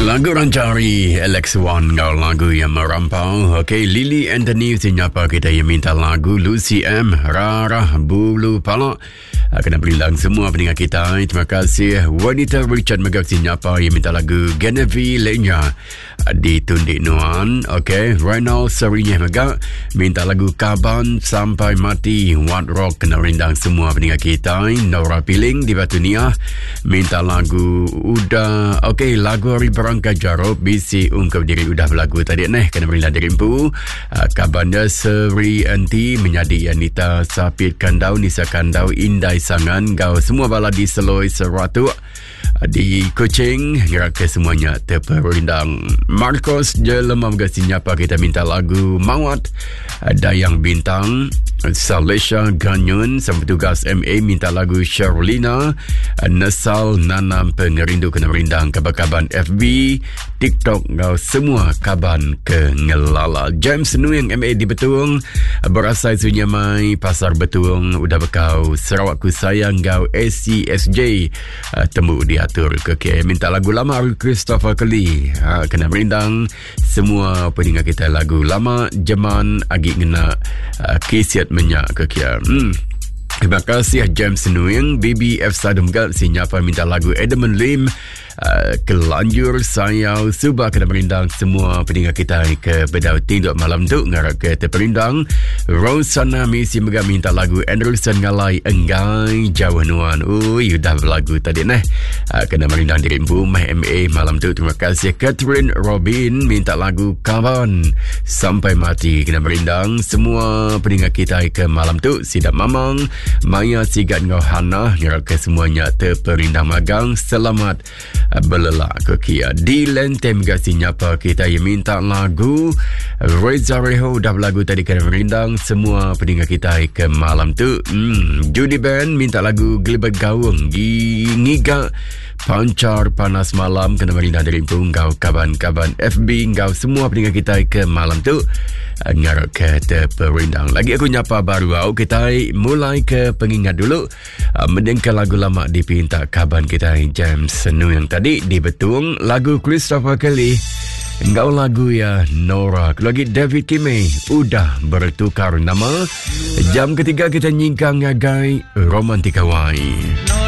Lagu Rancari Alex Wan kau lagu yang merampau. Okey, Lily Anthony siapa kita yang minta lagu Lucy M Rara Bulu Palak. Kena bilang semua pendengar kita. Terima kasih. Wanita Richard Megak siapa yang minta lagu Genevieve Lenya di Tundik Nuan. Okey, Reynald Serinya Megak minta lagu Kaban Sampai Mati What Rock. Kena rindang semua pendengar kita. Nora Piling di Batu Niah minta lagu Udah. Okey, lagu Hari Berangkat Jarop bisi ungkap diri udah berlagu tadi kena berilah dirimpu. Kabanda Seri Anti menjadi Anita Sapit Kandau Nisa Kandau Indai Sangan Gau semua bala di Seloi Seratu di Kuching gerak ke semuanya terperindang. Marcos Jelemam Gasinyapa kita minta lagu Mawat Dayang Bintang. Salesha Ganyun sama petugas MA minta lagu Sharlina. Nesal Nanam Pengerindu kena merindang kabar-kaban FB TikTok kau semua kaban ke ngelala. James Nuyang MA di Betung berasai sunyi mai Pasar Betung udah bekau Sarawakku sayang kau SCSJ temu diatur ke KM minta lagu lama Christopher Kelly kena merindang semua pendengar kita lagu lama Jeman Agi ngena kisiat menyak ke KM. Terima kasih James Nuyang BBF Sadumgal siapa minta lagu Edmund Lim Kelanjur Sayau Subah kena merindang semua pendengar kita ke Bedau Tinduk malam tu ngarap ke terperindang. Rosana Misi Megak minta lagu Anderson Ngalai Enggai Jauh Nuan. Ui dah berlagu tadi kena merindang dirimpu MA malam tu. Terima kasih. Catherine Robin minta lagu Kaban Sampai Mati kena merindang semua pendengar kita ke malam tu. Sidap Mamang Maya Sigat Ngau Hana ngarap ke semuanya terperindang magang. Selamat belelak ke Kia di Lentem Gasi nyapa kita yang minta lagu Reza Reho dah berlagu tadi kena merindang semua pendengar kita ke malam tu. Judy Band minta lagu Gelibet Gawung Ngiga Pancar Panas Malam kena merindang dari Punggau kaban-kaban FB ngau semua pendengar kita ke malam tu ngarap ke terperindang. Lagi aku nyapa baru kita mulai ke pengingat dulu mendengar lagu lama dipinta kaban kita James Senu yang tadi di Betung lagu Christopher Kelly engkau lagu ya Nora lagi David Kime udah bertukar nama. Jam ketiga kita nyingkang ngagai Romantika Wai.